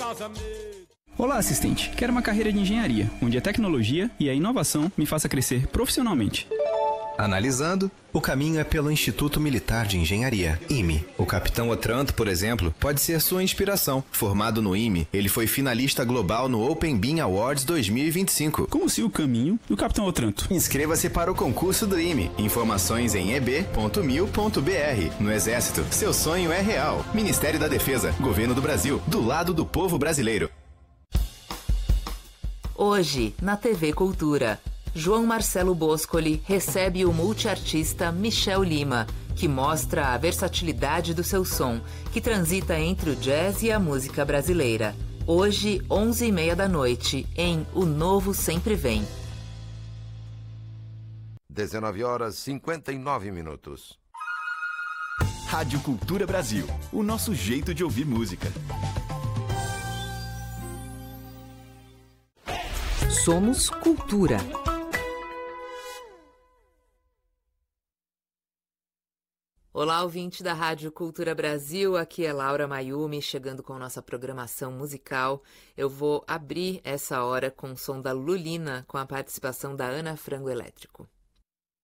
Olá, assistente. Quero uma carreira de engenharia, onde a tecnologia e a inovação me faça crescer profissionalmente. Analisando, o caminho é pelo Instituto Militar de Engenharia, IME. O capitão Otranto, por exemplo, pode ser sua inspiração. Formado no IME, ele foi finalista global no Open Bean Awards 2025. Como se o caminho e o capitão Otranto. Inscreva-se para o concurso do IME. Informações em eb.mil.br. No Exército, seu sonho é real. Ministério da Defesa, Governo do Brasil, do lado do povo brasileiro. Hoje, na TV Cultura, João Marcelo Boscoli recebe o multiartista Michel Lima, que mostra a versatilidade do seu som, que transita entre o jazz e a música brasileira. Hoje, 11h30 da noite, em O Novo Sempre Vem. 19h59. Rádio Cultura Brasil, o nosso jeito de ouvir música. Somos Cultura. Olá, ouvinte da Rádio Cultura Brasil, aqui é Laura Mayumi, chegando com nossa programação musical. Eu vou abrir essa hora com o som da Lulina, com a participação da Ana Frango Elétrico.